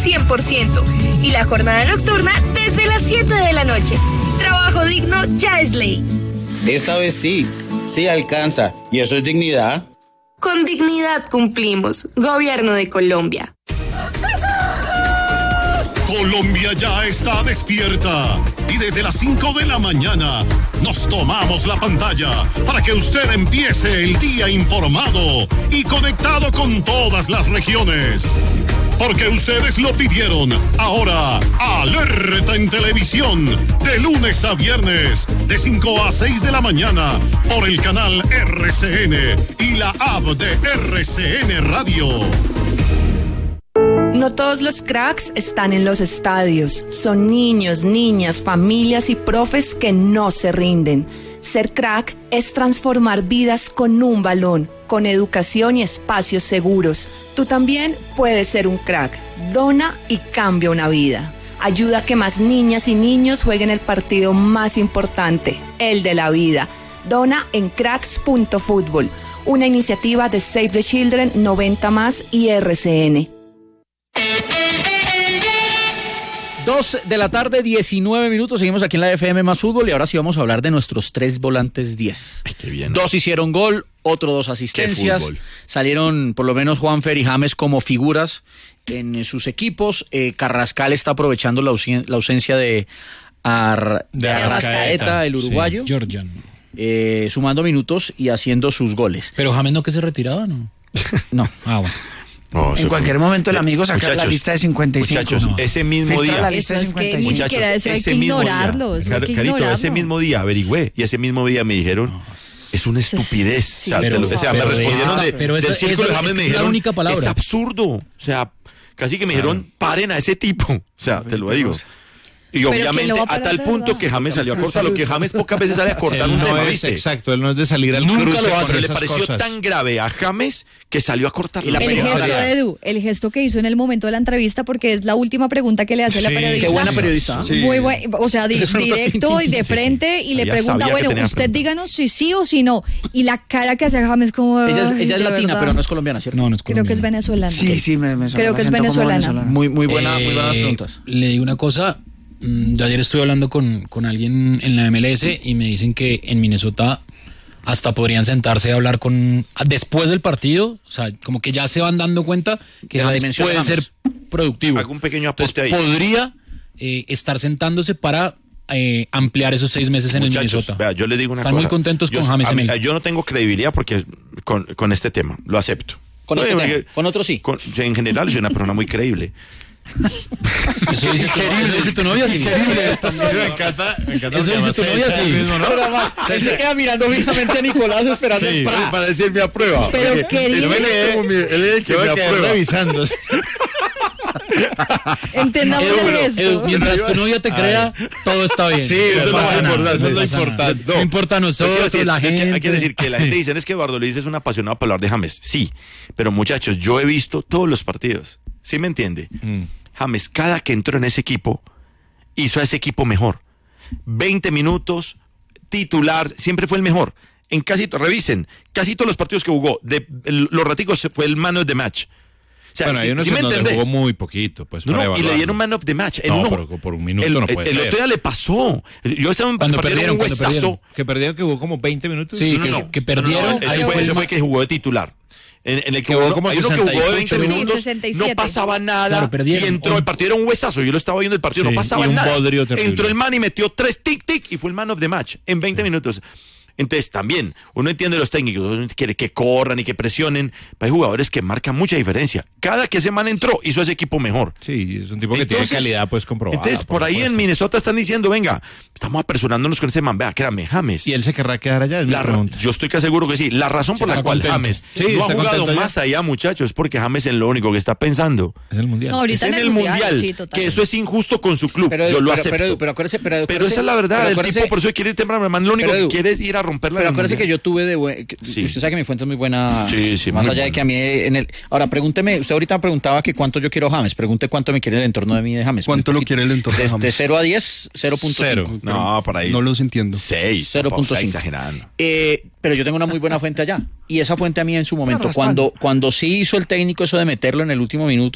100%. Y la jornada nocturna desde las 7 de la noche. Trabajo digno ya es ley. Esta vez sí alcanza. Y eso es dignidad. Con dignidad cumplimos. Gobierno de Colombia. Colombia ya está despierta y desde las 5 de la mañana nos tomamos la pantalla para que usted empiece el día informado y conectado con todas las regiones. Porque ustedes lo pidieron. Ahora, Alerta en Televisión, de lunes a viernes, de 5 a 6 de la mañana, por el canal RCN y la app de RCN Radio. No todos los cracks están en los estadios. Son niños, niñas, familias y profes que no se rinden. Ser crack es transformar vidas con un balón, con educación y espacios seguros. Tú también puedes ser un crack. Dona y cambia una vida. Ayuda a que más niñas y niños jueguen el partido más importante, el de la vida. Dona en cracks.fútbol, una iniciativa de Save the Children, 90+ y RCN. 2 de la tarde, 19 minutos, seguimos aquí en la FM más fútbol y ahora sí vamos a hablar de nuestros 3 volantes 10. Ay, qué bien. 2 hicieron gol, otro 2 asistencias, salieron por lo menos Juanfer y James como figuras en sus equipos. Carrascal está aprovechando la ausencia de Arrascaeta, el uruguayo, sí, Georgian, sumando minutos y haciendo sus goles. Pero James no, que se retiraba, ¿no? No. Ah, bueno. En cualquier momento el amigo saca la lista de 55. Muchachos, ese mismo día. La lista de 55. Ni siquiera eso hay que ignorarlo. Carito, ese mismo día averigüé y ese mismo día me dijeron, es una estupidez. Sí, me respondieron del círculo de James, me dijeron, única palabra. Es absurdo. O sea, casi que me dijeron, paren a ese tipo. O sea, te lo digo. Y obviamente a tal punto que James salió a cortar, lo que James pocas veces sale a cortar un tema, ¿viste? Exacto, él no es de salir al nunca cruce. Lo hace, le esas pareció cosas tan grave a James que salió a cortar la el gesto de Edu, el gesto que hizo en el momento de la entrevista, porque es la última pregunta que le hace la periodista. Qué buena periodista. Sí. Muy buena, o sea, directo y de frente, y le pregunta, bueno, usted díganos si sí o si no. Y la cara que hace James como... Ella es latina, verdad, pero no es colombiana, ¿cierto? No es colombiana. Creo que es venezolana. Sí, me creo que es venezolana. Muy buenas preguntas. Le digo una cosa. Yo ayer estuve hablando con alguien en la MLS y me dicen que en Minnesota hasta podrían sentarse a hablar después del partido, o sea, como que ya se van dando cuenta que la dimensión puede ser productivo. Hago un pequeño aporte ahí. Podría estar sentándose para ampliar esos 6 meses en el Minnesota. Vea, yo le digo una cosa. Están muy contentos con James Emil. Yo no tengo credibilidad porque con este tema, lo acepto. Con este tema, con otro sí. En general soy una persona muy creíble. Eso dice tu novia, sí. Me encanta. Eso dice tu novia, sí. Él se queda mirando fijamente a Nicolás esperando para decirme aprueba. Pero querido. Él es el que me aprueba. Revisando. Entendamos el gesto. Mientras tu novia te crea, todo está bien. Sí, eso es lo importante. No importa a nosotros, la gente. Hay que decir que la gente dice, es que Eduardo Luis es un apasionado para hablar de James. Sí, pero muchachos, yo he visto todos los partidos. ¿Sí me entiende? James, cada que entró en ese equipo, hizo a ese equipo mejor. 20 minutos, titular, siempre fue el mejor. Revisen, casi todos los partidos que jugó, los raticos fue el man of the match. O sea, bueno, hay unos que jugó muy poquito, pues. Y le dieron man of the match. Pero por un minuto no puede ser. El otro día le pasó. Yo estaba en cuando perdieron. Que jugó como 20 minutos. Sí, que perdieron. Ese fue que jugó de titular. En el que jugó como hay uno que jugó de 20 minutos, no pasaba nada, y entró, el partido era un huesazo, yo lo estaba viendo el partido, no pasaba nada, entró el man y metió 3 tic y fue el man of the match en 20 minutos. Entonces también, uno entiende los técnicos, uno quiere que corran y que presionen, pero hay jugadores que marcan mucha diferencia. Cada que ese man entró, hizo a ese equipo mejor. Sí, es un tipo que tiene calidad pues comprobada. Entonces, por ahí en Minnesota están diciendo, venga, estamos apresurándonos con ese man, vea, créame, James. ¿Y él se querrá quedar allá? Yo estoy casi seguro que sí. La razón por la cual James no ha jugado más allá, muchachos, es porque James es lo único que está pensando. Es el Mundial. No, ahorita es en el Mundial, sí, que eso es injusto con su club. Yo lo acepto. Pero esa es la verdad, el tipo por eso quiere ir temprano, lo único que quiere es ir a romperla. Pero acuérdese que yo tuve usted sabe que mi fuente es muy buena, más allá de que a mí ahora pregúnteme, usted ahorita preguntaba que cuánto yo quiero James, pregunte cuánto me quiere el entorno de mí de James. ¿Cuánto lo quiere el entorno de James? De 0 a 10, 0.5. No, por ahí. No los entiendo. 6, 0.5. Exagerando. Pero yo tengo una muy buena fuente allá. Y esa fuente a mí en su momento, cuando sí hizo el técnico eso de meterlo en el último minuto,